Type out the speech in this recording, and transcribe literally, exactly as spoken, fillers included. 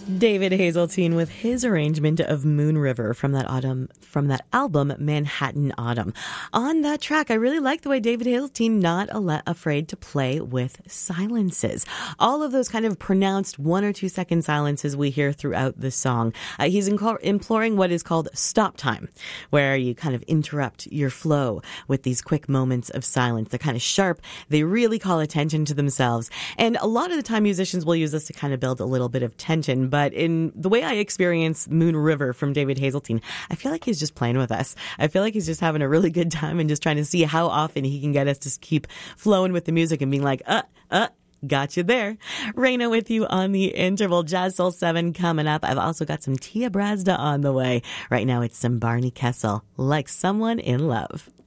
David Hazeltine with his arrangement of Moon River from that autumn, from that album Manhattan Autumn. On that track, I really like the way David Hazeltine not a- afraid to play with silences. All of those kind of pronounced one or two second silences we hear throughout the song. Uh, he's inc- imploring what is called stop time, where you kind of interrupt your flow with these quick moments of silence. They're kind of sharp. They really call attention to themselves. And a lot of the time musicians will use this to kind of build a little bit of tension. But in the way I experience Moon River from David Hazeltine, I feel like he's just playing with us. I feel like he's just having a really good time and just trying to see how often he can get us to keep flowing with the music and being like, uh, uh, got you there. Raina with you on the interval. Jazz Soul seven coming up. I've also got some Tia Brazda on the way. Right now it's some Barney Kessel, Like Someone in Love.